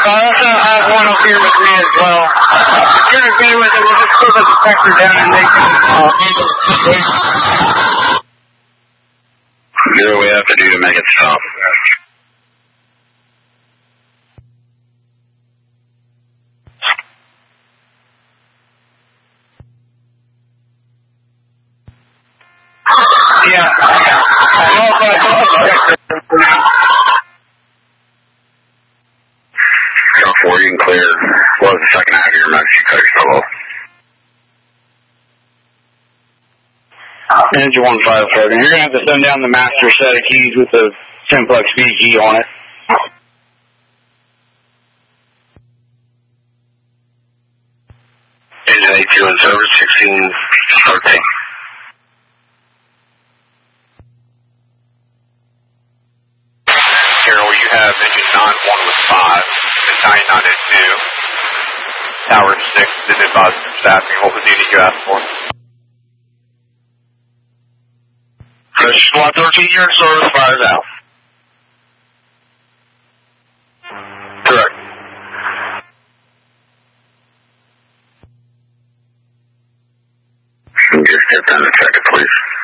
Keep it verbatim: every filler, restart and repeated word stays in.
I also have one up here with me as well. If you're okay with it, we'll just put the detector down and they can uh, handle the situation. Do what we have to do to make it stop. Yeah. And also, I put the detector down. Before you can clear, what was the second half of your message? You cut yourself off. Energy one five seven. You're going to have to send down the master set of keys with the Simplex B G on it. Engine eight two and service sixteen thirteen. Carol, you have engine nine one with five and nine nine and two. Tower six is advised for staffing. What was the unit you asked for? Fresh one thirteen, you're in service, fires out. Correct. Just step down and check it, please.